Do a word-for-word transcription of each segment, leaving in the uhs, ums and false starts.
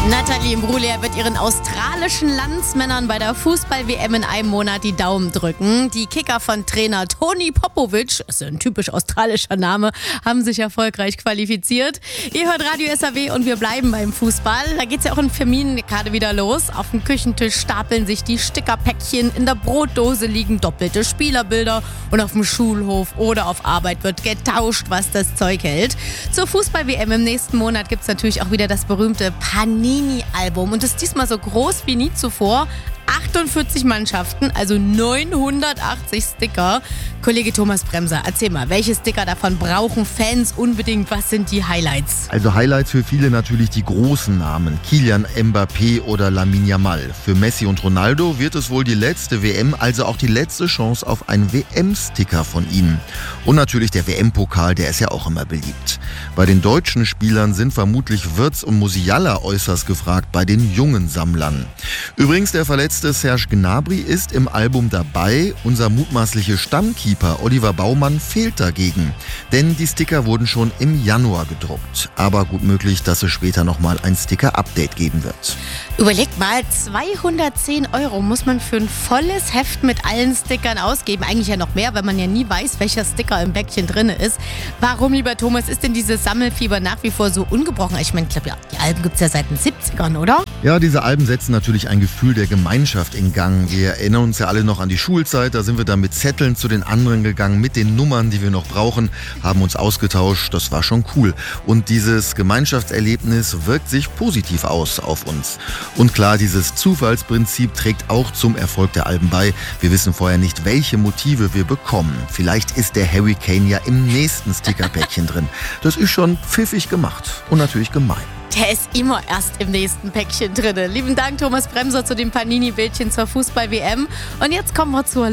Nathalie Imbruglia wird ihren australischen Landsmännern bei der Fußball-W M in einem Monat die Daumen drücken. Die Kicker von Trainer Tony Popovic, das ist ein typisch australischer Name, haben sich erfolgreich qualifiziert. Ihr hört Radio S A W und wir bleiben beim Fußball. Da geht's ja auch in Terminen gerade wieder los. Auf dem Küchentisch stapeln sich die Stickerpäckchen, in der Brotdose liegen doppelte Spielerbilder und auf dem Schulhof oder auf Arbeit wird getauscht, was das Zeug hält. Zur Fußball-W M im nächsten Monat gibt's natürlich auch wieder das berühmte Panini-Album und das ist diesmal so groß wie nie zuvor. achtundvierzig Mannschaften, also neunhundertachtzig Sticker. Kollege Thomas Bremser, erzähl mal, welche Sticker davon brauchen Fans unbedingt? Was sind die Highlights? Also Highlights für viele natürlich die großen Namen. Kylian Mbappé oder Lamine Yamal. Für Messi und Ronaldo wird es wohl die letzte W M, also auch die letzte Chance auf einen W M-Sticker von ihnen. Und natürlich der W M-Pokal, der ist ja auch immer beliebt. Bei den deutschen Spielern sind vermutlich Wirtz und Musiala äußerst gefragt, bei den jungen Sammlern. Übrigens, der verletzte Serge Gnabry ist im Album dabei. Unser mutmaßlicher Stammkeeper Oliver Baumann fehlt dagegen. Denn die Sticker wurden schon im Januar gedruckt. Aber gut möglich, dass es später nochmal ein Sticker-Update geben wird. Überlegt mal, zweihundertzehn Euro muss man für ein volles Heft mit allen Stickern ausgeben. Eigentlich ja noch mehr, weil man ja nie weiß, welcher Sticker im Päckchen drin ist. Warum, lieber Thomas, ist denn dieses Sammelfieber nach wie vor so ungebrochen? Ich meine, ich glaube, ja, die Alben gibt es ja seit den siebzigern, oder? Ja, diese Alben setzen natürlich ein Gefühl der Gemeinschaft in Gang. Wir erinnern uns ja alle noch an die Schulzeit. Da sind wir dann mit Zetteln zu den anderen gegangen, mit den Nummern, die wir noch brauchen, haben uns ausgetauscht. Das war schon cool. Und dieses Gemeinschaftserlebnis wirkt sich positiv aus auf uns. Und klar, dieses Zufallsprinzip trägt auch zum Erfolg der Alben bei. Wir wissen vorher nicht, welche Motive wir bekommen. Vielleicht ist der Harry Kane ja im nächsten Stickerpäckchen drin. Das ist schon pfiffig gemacht und natürlich gemein. Der ist immer erst im nächsten Päckchen drin. Lieben Dank, Thomas Bremser, zu den Panini-Bildchen zur Fußball-W M. Und jetzt kommen wir zur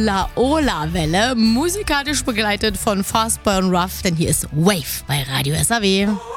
Laola-Welle, musikalisch begleitet von Fastboy und Ruff, denn hier ist Wave bei Radio S A W.